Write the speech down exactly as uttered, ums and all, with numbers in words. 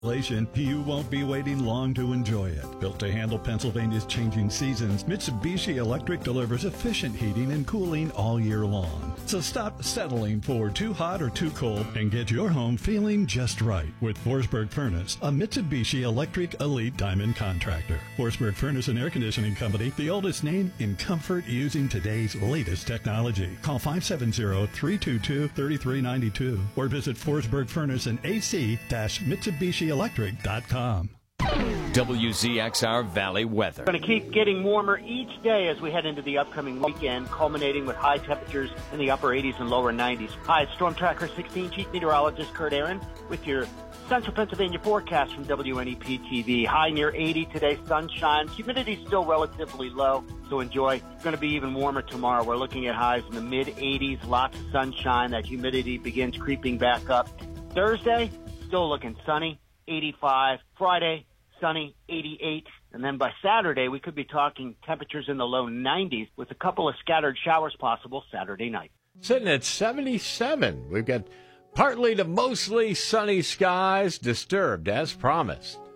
You won't be waiting long to enjoy it. Built to handle Pennsylvania's changing seasons, Mitsubishi Electric delivers efficient heating and cooling all year long. So stop settling for too hot or too cold and get your home feeling just right with Forsberg Furnace, a Mitsubishi Electric Elite Diamond contractor. Forsberg Furnace and Air Conditioning Company, the oldest name in comfort using today's latest technology. Call five seven zero, three two two, three three nine two or visit Forsberg Furnace and A C Mitsubishi Electric dot com. W Z X R Valley weather. Going to keep getting warmer each day as we head into the upcoming weekend, culminating with high temperatures in the upper eighties and lower nineties. Hi, it's Storm Tracker sixteen Chief Meteorologist Kurt Aaron with your Central Pennsylvania forecast from W N E P T V. High near eighty today, sunshine. Humidity still relatively low, so enjoy. It's going to be even warmer tomorrow. We're looking at highs in the mid eighties, lots of sunshine. That humidity begins creeping back up. Thursday, still looking sunny, eighty-five. Friday, sunny, eighty-eight. And then by Saturday, we could be talking temperatures in the low nineties with a couple of scattered showers possible Saturday night. Sitting at seventy-seven. We've got partly to mostly sunny skies, disturbed as promised.